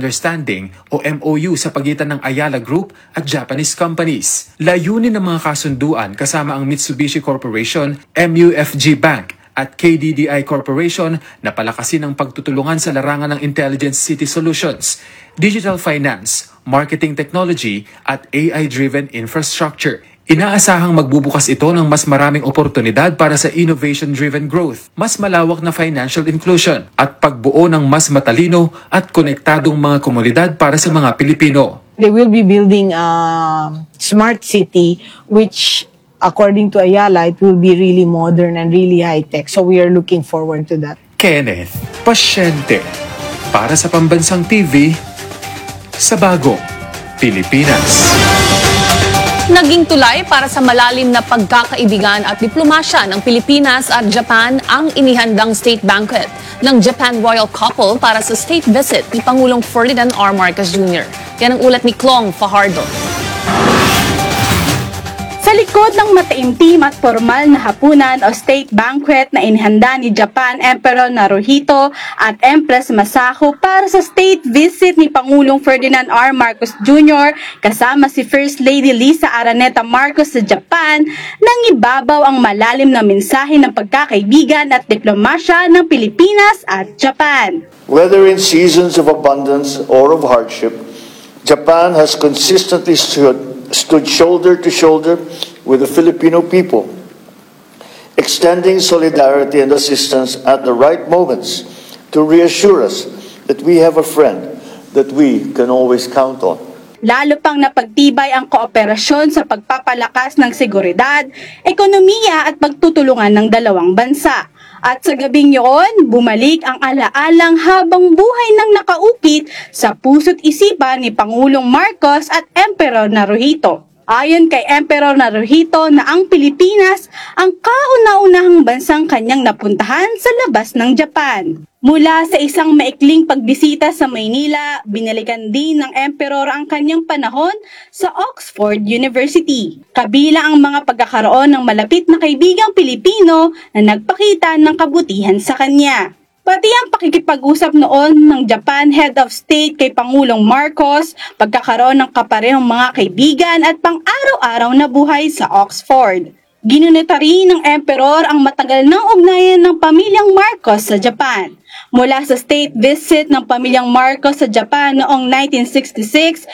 Understanding o MOU sa pagitan ng Ayala Group at Japanese companies. Layunin ng mga kasunduan kasama ang Mitsubishi Corporation, MUFG Bank at KDDI Corporation na palakasin ang pagtutulungan sa larangan ng Intelligent City Solutions, Digital Finance, Marketing Technology at AI-driven infrastructure. Inaasahang magbubukas ito ng mas maraming oportunidad para sa innovation-driven growth, mas malawak na financial inclusion at pagbuo ng mas matalino at konektadong mga komunidad para sa mga Pilipino. They will be building a smart city which, according to Ayala, it will be really modern and really high-tech. So we are looking forward to that. Kenneth Pasyente para sa Pambansang TV sa Bagong Pilipinas. Naging tulay para sa malalim na pagkakaibigan at diplomasya ng Pilipinas at Japan ang inihandang state banquet ng Japan Royal Couple para sa state visit ni Pangulong Ferdinand R. Marcos Jr. Yan ang ulat ni Clong Fajardo. Sa likod ng mataimtim at formal na hapunan o state banquet na inihanda ni Japan Emperor Naruhito at Empress Masako para sa state visit ni Pangulong Ferdinand R. Marcos Jr. kasama si First Lady Lisa Araneta Marcos sa Japan, nang ibabaw ang malalim na mensahe ng pagkakaibigan at diplomasya ng Pilipinas at Japan. Whether in seasons of abundance or of hardship, Japan has consistently stood shoulder to shoulder with the Filipino people, extending solidarity and assistance at the right moments to reassure us that we have a friend that we can always count on. Lalo pang napagtibay ang kooperasyon sa pagpapalakas ng seguridad, ekonomiya at pagtutulungan ng dalawang bansa. At sa gabing yun, bumalik ang alaalang habang buhay ng nakaukit sa puso't isipan ni Pangulong Marcos at Emperor Naruhito. Ayon kay Emperor Naruhito na ang Pilipinas ang kauna-unahang bansang kanyang napuntahan sa labas ng Japan. Mula sa isang maikling pagbisita sa Maynila, binalikan din ng Emperor ang kanyang panahon sa Oxford University. Kabila ang mga pagkakaroon ng malapit na kaibigang Pilipino na nagpakita ng kabutihan sa kanya. Pati ang pakikipag-usap noon ng Japan Head of State kay Pangulong Marcos, pagkakaroon ng kaparehong mga kaibigan at pang-araw-araw na buhay sa Oxford. Ginunita rin ng Emperor ang matagal ng ugnayan ng pamilyang Marcos sa Japan. Mula sa state visit ng pamilyang Marcos sa Japan noong 1966,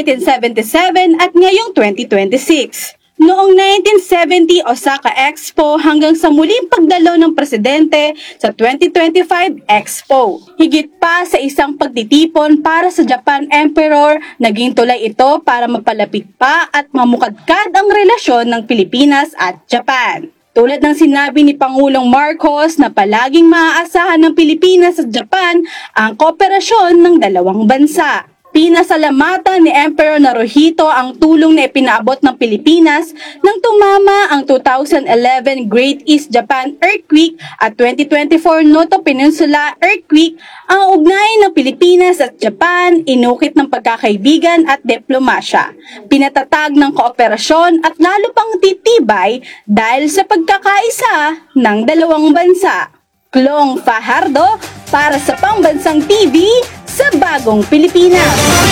1977 at ngayong 2026. Noong 1970 Osaka Expo hanggang sa muling pagdalo ng presidente sa 2025 Expo. Higit pa sa isang pagtitipon para sa Japan Emperor, naging tulay ito para mapalapit pa at mamukadkad ang relasyon ng Pilipinas at Japan. Tulad ng sinabi ni Pangulong Marcos na palaging maaasahan ng Pilipinas at Japan ang kooperasyon ng dalawang bansa. Pinasalamatan ni Emperor Naruhito ang tulong na ipinaabot ng Pilipinas nang tumama ang 2011 Great East Japan Earthquake at 2024 Noto Peninsula Earthquake. Ang ugnayan ng Pilipinas at Japan inukit ng pagkakaibigan at diplomasya, pinatatag ng kooperasyon at lalo pang titibay dahil sa pagkakaisa ng dalawang bansa. Clong Fajardo para sa Pambansang TV sa Bagong Pilipinas.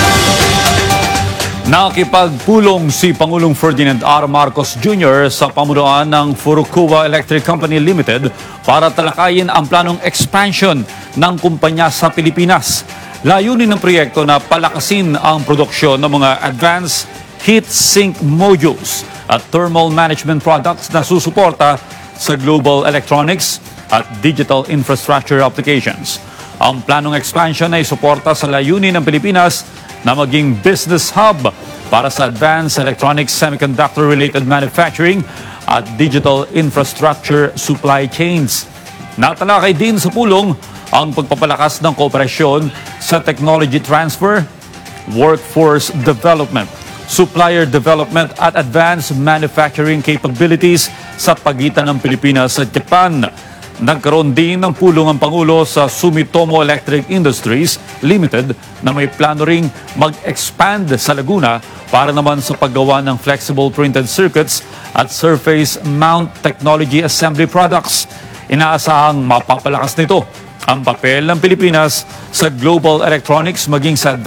Nakipagpulong si Pangulong Ferdinand R. Marcos Jr. sa pamunuan ng Furukawa Electric Company Limited para talakayin ang planong expansion ng kumpanya sa Pilipinas. Layunin ng proyekto na palakasin ang produksyon ng mga advanced heat sink modules at thermal management products na susuporta sa global electronics at digital infrastructure applications. Ang planong expansion ay suporta sa layunin ng Pilipinas na maging business hub para sa advanced electronics, semiconductor-related manufacturing at digital infrastructure supply chains. Natalakay din sa pulong ang pagpapalakas ng kooperasyon sa technology transfer, workforce development, supplier development at advanced manufacturing capabilities sa pagitan ng Pilipinas at Japan. Nagkaroon din ng pulong ang Pangulo sa Sumitomo Electric Industries Limited na may plano ring mag-expand sa Laguna para naman sa paggawa ng flexible printed circuits at surface mount technology assembly products. Inaasahang mapapalakas nito ang papel ng Pilipinas sa global electronics maging sa